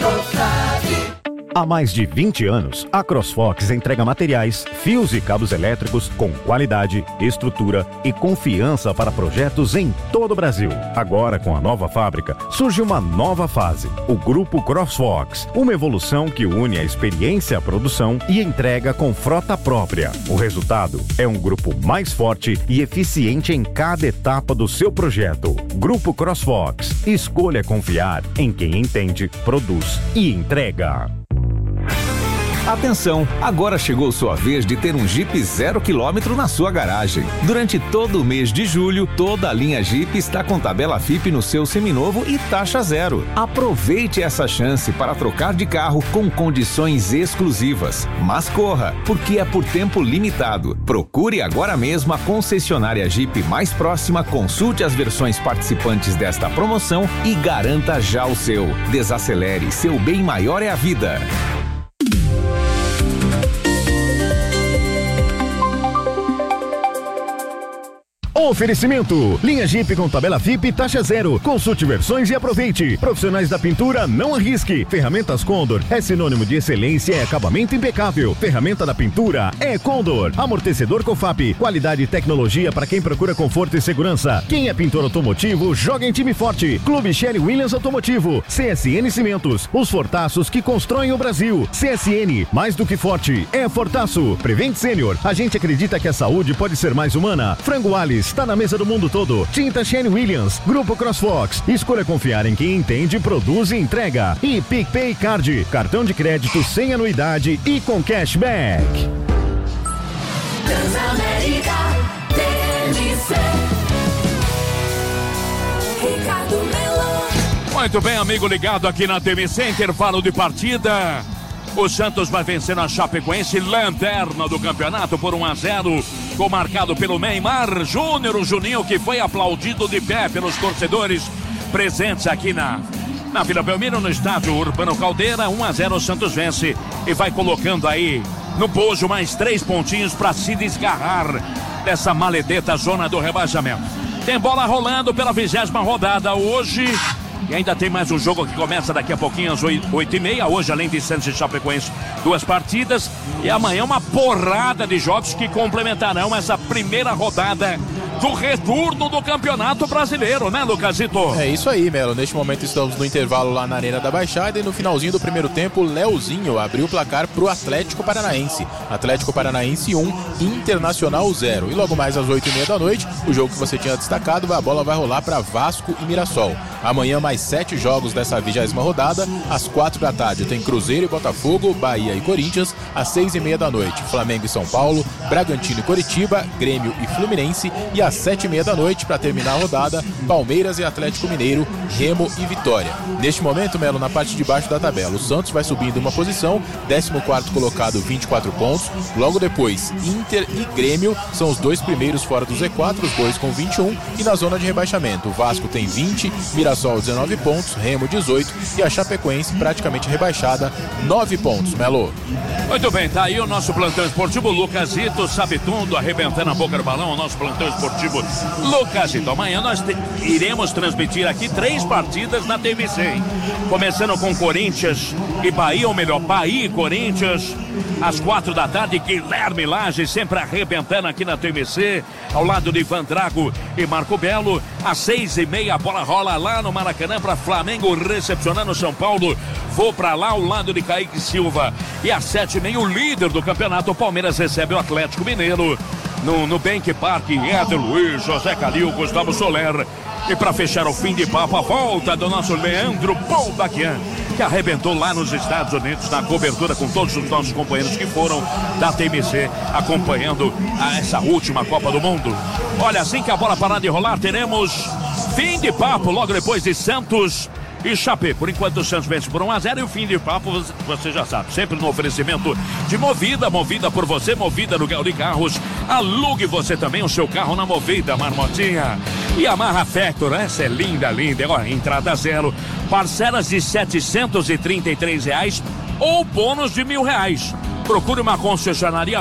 Há mais de 20 anos, a CrossFox entrega materiais, fios e cabos elétricos com qualidade, estrutura e confiança para projetos em todo o Brasil. Agora, com a nova fábrica, surge uma nova fase, o Grupo CrossFox, uma evolução que une a experiência à produção e entrega com frota própria. O resultado é um grupo mais forte e eficiente em cada etapa do seu projeto. Grupo CrossFox, escolha confiar em quem entende, produz e entrega. Atenção, agora chegou sua vez de ter um Jeep 0 km na sua garagem. Durante todo o mês de julho, toda a linha Jeep está com tabela FIP no seu seminovo e taxa zero. Aproveite essa chance para trocar de carro com condições exclusivas. Mas corra, porque é por tempo limitado. Procure agora mesmo a concessionária Jeep mais próxima, consulte as versões participantes desta promoção e garanta já o seu. Desacelere, seu bem maior é a vida. Oferecimento: linha Jeep com tabela FIP e taxa zero. Consulte versões e aproveite. Profissionais da pintura, não arrisque. Ferramentas Condor é sinônimo de excelência e acabamento impecável. Ferramenta da pintura é Condor. Amortecedor Cofap, qualidade e tecnologia para quem procura conforto e segurança. Quem é pintor automotivo, joga em time forte. Clube Sherry Williams Automotivo. CSN Cimentos, os fortaços que constroem o Brasil. CSN, mais do que forte, é Fortaço. Prevent Sênior, a gente acredita que a saúde pode ser mais humana. Frango Alice, está na mesa do mundo todo. Tinta Sherry Williams, Grupo CrossFox. Escolha confiar em quem entende, produz e entrega. E PicPay Card, cartão de crédito sem anuidade e com cashback. Transamérica, TNC. Ricardo Melo. Muito bem, amigo ligado aqui na TNC, intervalo de partida. O Santos vai vencendo a Chapecoense, lanterna do campeonato, por 1-0, gol marcado pelo Neymar Júnior, o Juninho, que foi aplaudido de pé pelos torcedores presentes aqui na Vila Belmiro, no estádio Urbano Caldeira. 1-0, o Santos vence e vai colocando aí no bojo mais 3 pontinhos para se desgarrar dessa maledeta zona do rebaixamento. Tem bola rolando pela 20ª rodada hoje. E ainda tem mais um jogo que começa daqui a pouquinho às 8h30. Hoje, além de Santos e Chapecoense, 2 partidas. E amanhã uma porrada de jogos que complementarão essa primeira rodada do retorno do Campeonato Brasileiro, né, Lucasito? É isso aí, Melo. Neste momento estamos no intervalo lá na Arena da Baixada e no finalzinho do primeiro tempo, Leozinho abriu o placar pro Atlético Paranaense. Atlético Paranaense 1, Internacional 0. E logo mais às 8h30 da noite, o jogo que você tinha destacado, a bola vai rolar para Vasco e Mirassol. Amanhã mais 7 jogos dessa 20ª rodada. Às 4 da tarde tem Cruzeiro e Botafogo, Bahia e Corinthians. Às 6h30 da noite, Flamengo e São Paulo, Bragantino e Coritiba, Grêmio e Fluminense. E às 7h30 da noite, para terminar a rodada, Palmeiras e Atlético Mineiro, Remo e Vitória. Neste momento, Melo, na parte de baixo da tabela, o Santos vai subindo uma posição, 14º colocado, 24 pontos. Logo depois, Inter e Grêmio são os 2 primeiros fora do Z4, os 2 com 21. E na zona de rebaixamento, o Vasco tem 20, Mirassol 19 pontos, Remo 18 e a Chapecoense praticamente rebaixada, 9 pontos, Melo. Muito bem, tá aí o nosso plantão esportivo. Lucasito sabe tudo, arrebentando a boca do balão, o nosso plantão esportivo Lucasito. Amanhã nós iremos transmitir aqui 3 partidas na TVC, hein? Começando com Corinthians e Bahia, ou melhor, Bahia e Corinthians, às 4 da tarde, Guilherme Lage sempre arrebentando aqui na TVC, ao lado de Ivan Drago e Marco Belo. Às 6h30 a bola rola lá no Maracanã para Flamengo recepcionando São Paulo. Vou para lá ao lado de Kaique Silva. E às 7h30 o líder do campeonato, o Palmeiras, recebe o Atlético Mineiro no Bank Park. Éder Luiz, José Calil, Gustavo Soler. E para fechar o fim de papo, a volta do nosso Leandro Boldaquian, que arrebentou lá nos Estados Unidos na cobertura com todos os nossos companheiros que foram da TMC acompanhando essa última Copa do Mundo. Olha, assim que a bola parar de rolar, teremos fim de papo logo depois de Santos e Chapé. Por enquanto o Santos vence por 1-0 e o fim de papo você já sabe, sempre no oferecimento de Movida por você, Movida aluguel de carros. Alugue você também o seu carro na Movida, Marmotinha. E Amarra Factor, essa é linda, olha, entrada zero, parcelas de R$733 ou bônus de R$1.000. Procure uma concessionaria